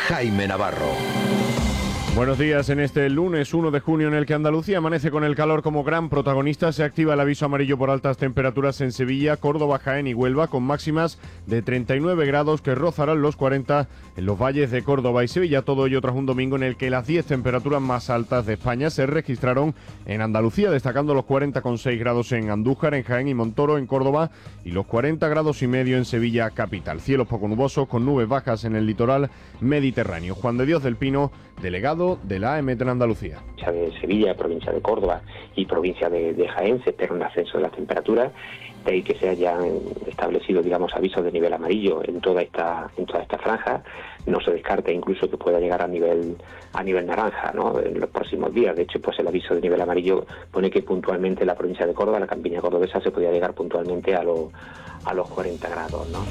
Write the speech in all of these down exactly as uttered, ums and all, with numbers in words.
Jaime Navarro. Buenos días. En este lunes uno de junio en el que Andalucía amanece con el calor como gran protagonista, se activa el aviso amarillo por altas temperaturas en Sevilla, Córdoba, Jaén y Huelva, con máximas de treinta y nueve grados que rozarán los cuarenta en los valles de Córdoba y Sevilla. Todo ello tras un domingo en el que las diez temperaturas más altas de España se registraron en Andalucía, destacando los cuarenta coma seis grados en Andújar, en Jaén y Montoro, en Córdoba, y los cuarenta grados y medio en Sevilla capital. Cielos poco nubosos con nubes bajas en el litoral mediterráneo. Juan de Dios del Pino, delegado de la A E M E T en Andalucía. Provincia de Sevilla, provincia de Córdoba y provincia de, de Jaén se espera un ascenso de las temperaturas, de ahí que se hayan establecido, digamos, avisos de nivel amarillo en toda esta en toda esta franja. No se descarta incluso que pueda llegar a nivel a nivel naranja, ¿no?, en los próximos días. De hecho, pues el aviso de nivel amarillo pone que puntualmente la provincia de Córdoba, la campiña cordobesa, se podría llegar puntualmente a los a los cuarenta grados, ¿no?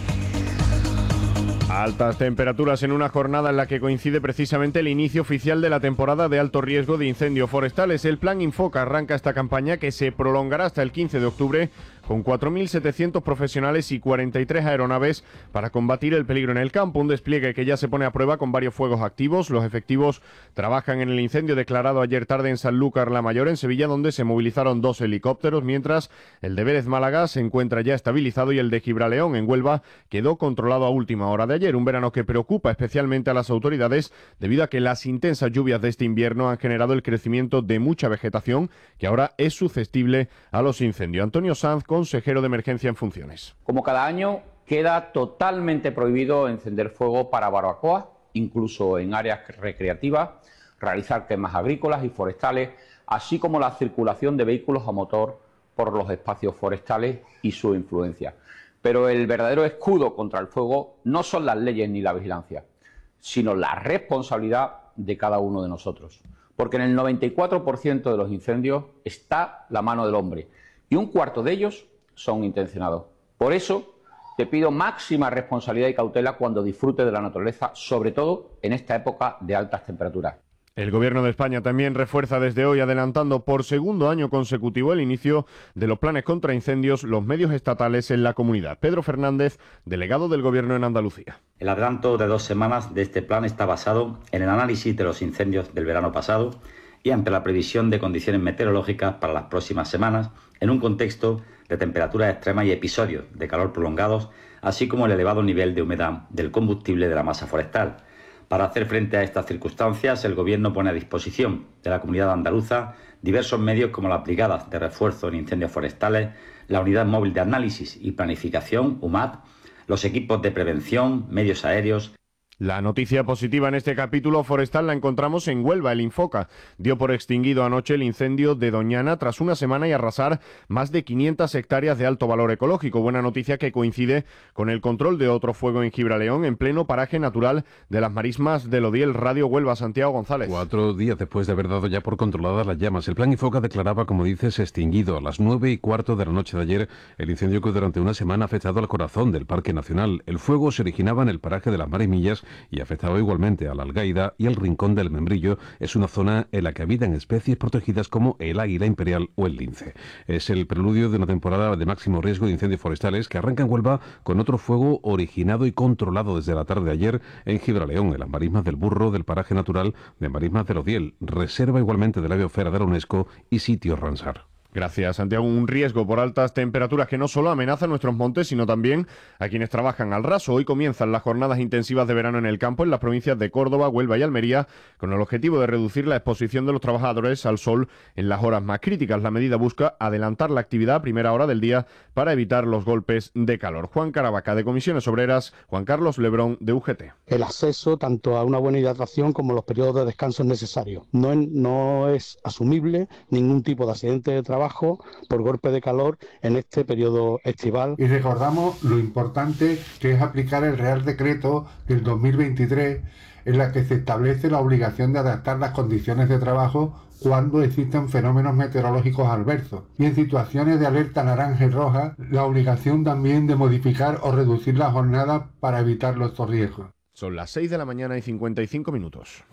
Altas temperaturas en una jornada en la que coincide precisamente el inicio oficial de la temporada de alto riesgo de incendios forestales. El Plan Infoca arranca esta campaña que se prolongará hasta el quince de octubre con cuatro mil setecientos profesionales y cuarenta y tres aeronaves para combatir el peligro en el campo. Un despliegue que ya se pone a prueba con varios fuegos activos. Los efectivos trabajan en el incendio declarado ayer tarde en Sanlúcar la Mayor, en Sevilla, donde se movilizaron dos helicópteros, mientras el de Vélez Málaga se encuentra ya estabilizado y el de Gibraleón, en Huelva, quedó controlado a última hora de ayer. Un verano que preocupa especialmente a las autoridades debido a que las intensas lluvias de este invierno han generado el crecimiento de mucha vegetación que ahora es susceptible a los incendios. Antonio Sanz, consejero de Emergencia en funciones. Como cada año, queda totalmente prohibido encender fuego para barbacoa, incluso en áreas recreativas, realizar quemas agrícolas y forestales, así como la circulación de vehículos a motor por los espacios forestales y su influencia. Pero el verdadero escudo contra el fuego no son las leyes ni la vigilancia, sino la responsabilidad de cada uno de nosotros. Porque en el noventa y cuatro por ciento de los incendios está la mano del hombre y un cuarto de ellos son intencionados. Por eso te pido máxima responsabilidad y cautela cuando disfrutes de la naturaleza, sobre todo en esta época de altas temperaturas. El Gobierno de España también refuerza desde hoy, adelantando por segundo año consecutivo el inicio de los planes contra incendios, los medios estatales en la comunidad. Pedro Fernández, delegado del Gobierno en Andalucía. El adelanto de dos semanas de este plan está basado en el análisis de los incendios del verano pasado y ante la previsión de condiciones meteorológicas para las próximas semanas, en un contexto de temperaturas extremas y episodios de calor prolongados, así como el elevado nivel de humedad del combustible de la masa forestal. Para hacer frente a estas circunstancias, el Gobierno pone a disposición de la comunidad andaluza diversos medios como las brigadas de refuerzo en incendios forestales, la unidad móvil de análisis y planificación, U M A P, los equipos de prevención, medios aéreos. La noticia positiva en este capítulo forestal la encontramos en Huelva. El Infoca dio por extinguido anoche el incendio de Doñana tras una semana y arrasar más de quinientas hectáreas de alto valor ecológico. Buena noticia que coincide con el control de otro fuego en Gibraleón, en pleno paraje natural de las marismas del Odiel. Radio Huelva, Santiago González. Cuatro días después de haber dado ya por controladas las llamas, el Plan Infoca declaraba, como dices, extinguido a las nueve y cuarto de la noche de ayer el incendio que durante una semana ha afectado al corazón del Parque Nacional. El fuego se originaba en el paraje de las Marimillas y afectaba igualmente a la Algaida y el Rincón del Membrillo. Es una zona en la que habitan especies protegidas como el águila imperial o el lince. Es el preludio de una temporada de máximo riesgo de incendios forestales que arranca en Huelva con otro fuego originado y controlado desde la tarde de ayer en Gibraleón, en las marismas del Burro del paraje natural de Marismas del Odiel, reserva igualmente de la biosfera de la UNESCO y sitio Ramsar. Gracias, Santiago. Un riesgo por altas temperaturas que no solo amenaza nuestros montes, sino también a quienes trabajan al raso. Hoy comienzan las jornadas intensivas de verano en el campo en las provincias de Córdoba, Huelva y Almería, con el objetivo de reducir la exposición de los trabajadores al sol en las horas más críticas. La medida busca adelantar la actividad a primera hora del día para evitar los golpes de calor. Juan Caravaca, de Comisiones Obreras, Juan Carlos Lebrón, de U G T. El acceso tanto a una buena hidratación como los periodos de descanso necesarios. No es, no es asumible ningún tipo de accidente de trabajo por golpe de calor en este periodo estival. Y recordamos lo importante que es aplicar el Real Decreto del dos mil veintitrés, en la que se establece la obligación de adaptar las condiciones de trabajo cuando existen fenómenos meteorológicos adversos. Y en situaciones de alerta naranja y roja, la obligación también de modificar o reducir la jornada para evitar los riesgos. Son las seis de la mañana y cincuenta y cinco minutos.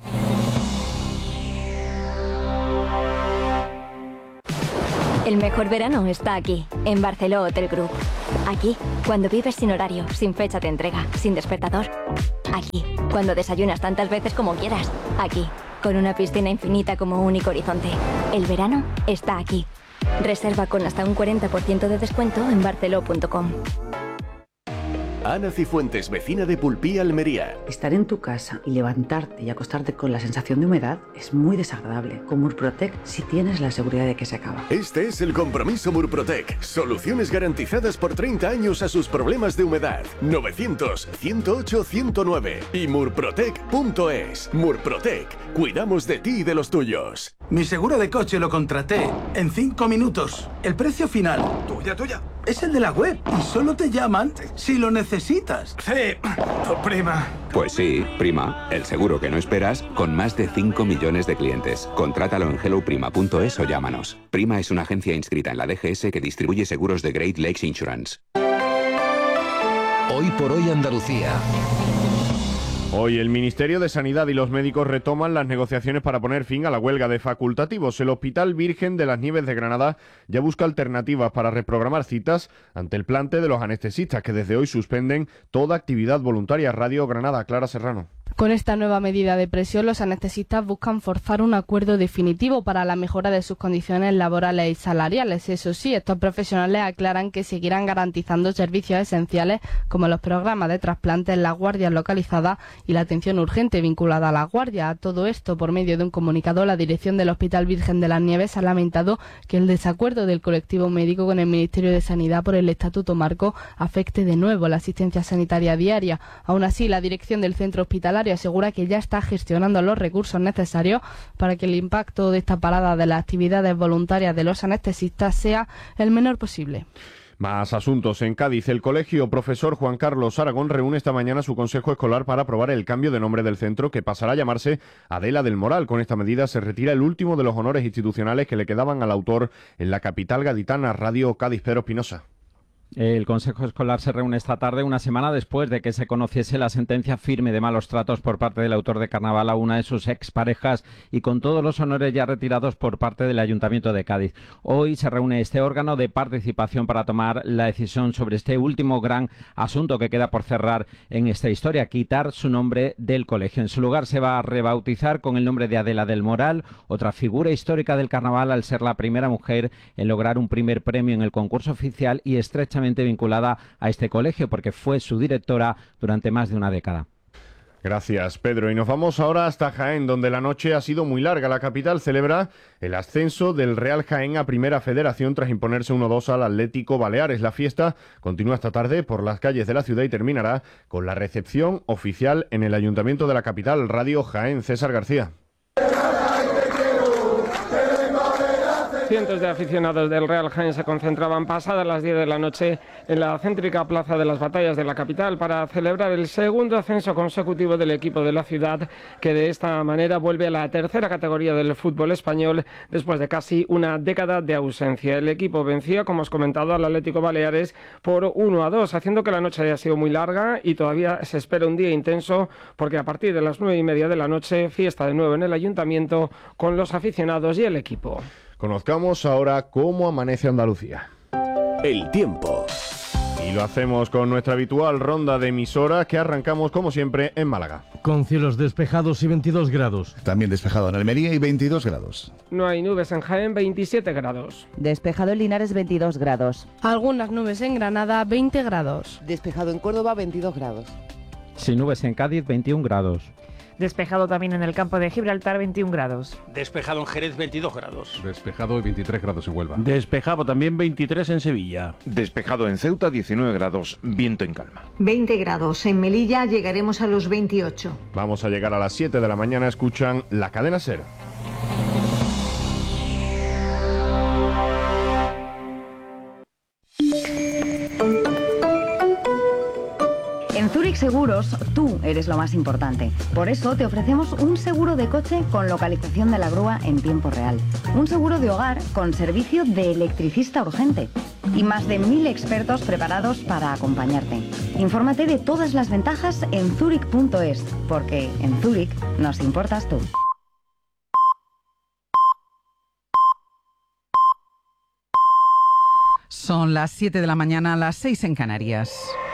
El mejor verano está aquí, en Barceló Hotel Group. Aquí, cuando vives sin horario, sin fecha de entrega, sin despertador. Aquí, Cuando desayunas tantas veces como quieras. Aquí, con una piscina infinita como único horizonte. El verano está aquí. Reserva con hasta un cuarenta por ciento de descuento en barceló punto com. Ana Cifuentes, vecina de Pulpí, Almería. Estar en tu casa y levantarte y acostarte con la sensación de humedad es muy desagradable. Con Murprotec sí tienes la seguridad de que se acaba. Este es el compromiso Murprotec. Soluciones garantizadas por treinta años a sus problemas de humedad. novecientos, ciento ocho, ciento nueve y murprotec punto es. Murprotec. Cuidamos de ti y de los tuyos. Mi seguro de coche lo contraté en cinco minutos. El precio final, tuya, tuya, es el de la web y solo te llaman si lo necesitas. Sí, prima. Pues sí, prima, el seguro que no esperas con más de cinco millones de clientes. Contrátalo en hello prima punto es o llámanos. Prima es una agencia inscrita en la D G S que distribuye seguros de Great Lakes Insurance. Hoy por hoy Andalucía. Hoy el Ministerio de Sanidad y los médicos retoman las negociaciones para poner fin a la huelga de facultativos. El Hospital Virgen de las Nieves de Granada ya busca alternativas para reprogramar citas ante el plante de los anestesistas que desde hoy suspenden toda actividad voluntaria. Radio Granada, Clara Serrano. Con esta nueva medida de presión, los anestesistas buscan forzar un acuerdo definitivo para la mejora de sus condiciones laborales y salariales. Eso sí, estos profesionales aclaran que seguirán garantizando servicios esenciales como los programas de trasplantes, las guardias localizadas y la atención urgente vinculada a la guardia. A todo esto, por medio de un comunicado, la dirección del Hospital Virgen de las Nieves ha lamentado que el desacuerdo del colectivo médico con el Ministerio de Sanidad por el Estatuto Marco afecte de nuevo la asistencia sanitaria diaria. Aún así, la dirección del centro hospitalario asegura que ya está gestionando los recursos necesarios para que el impacto de esta parada de las actividades voluntarias de los anestesistas sea el menor posible. Más asuntos. En Cádiz, el colegio profesor Juan Carlos Aragón reúne esta mañana su consejo escolar para aprobar el cambio de nombre del centro, que pasará a llamarse Adela del Moral. Con esta medida se retira el último de los honores institucionales que le quedaban al autor en la capital gaditana. Radio Cádiz, Pedro Espinosa. El Consejo Escolar se reúne esta tarde, una semana después de que se conociese la sentencia firme de malos tratos por parte del autor de Carnaval a una de sus exparejas y con todos los honores ya retirados por parte del Ayuntamiento de Cádiz. Hoy se reúne este órgano de participación para tomar la decisión sobre este último gran asunto que queda por cerrar en esta historia, quitar su nombre del colegio. En su lugar se va a rebautizar con el nombre de Adela del Moral, otra figura histórica del Carnaval al ser la primera mujer en lograr un primer premio en el concurso oficial y estrechamente vinculada a este colegio porque fue su directora durante más de una década. Gracias, Pedro. Y nos vamos ahora hasta Jaén, donde la noche ha sido muy larga. La capital celebra el ascenso del Real Jaén a Primera Federación tras imponerse uno dos al Atlético Baleares. La fiesta continúa esta tarde por las calles de la ciudad y terminará con la recepción oficial en el Ayuntamiento de la capital. Radio Jaén, César García. Cientos de aficionados del Real Jaén se concentraban pasadas las diez de la noche en la céntrica Plaza de las Batallas de la capital para celebrar el segundo ascenso consecutivo del equipo de la ciudad, que de esta manera vuelve a la tercera categoría del fútbol español después de casi una década de ausencia. El equipo vencía, como os he comentado, al Atlético Baleares por uno a dos, haciendo que la noche haya sido muy larga y todavía se espera un día intenso porque a partir de las nueve y media de la noche, fiesta de nuevo en el ayuntamiento con los aficionados y el equipo. Conozcamos ahora cómo amanece Andalucía. El tiempo. Y lo hacemos con nuestra habitual ronda de emisoras que arrancamos como siempre en Málaga. Con cielos despejados y veintidós grados. También despejado en Almería y veintidós grados. No hay nubes en Jaén, veintisiete grados. Despejado en Linares, veintidós grados. Algunas nubes en Granada, veinte grados. Despejado en Córdoba, veintidós grados. Sin nubes en Cádiz, veintiún grados. Despejado también en el campo de Gibraltar, veintiún grados. Despejado en Jerez, veintidós grados. Despejado y veintitrés grados en Huelva. Despejado también, veintitrés en Sevilla. Despejado en Ceuta, diecinueve grados, viento en calma. veinte grados. En Melilla llegaremos a los veintiocho. Vamos a llegar a las siete de la mañana, escuchan La Cadena SER. En Zurich Seguros, tú eres lo más importante. Por eso te ofrecemos un seguro de coche con localización de la grúa en tiempo real. Un seguro de hogar con servicio de electricista urgente. Y más de mil expertos preparados para acompañarte. Infórmate de todas las ventajas en zurich punto es, porque en Zurich nos importas tú. Son las siete de la mañana, las seis en Canarias.